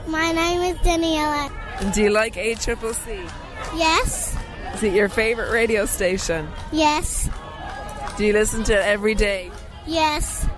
My name is Daniela. And do you like ACCC? Yes. Is it your favourite radio station? Yes. Do you listen to it every day? Yes.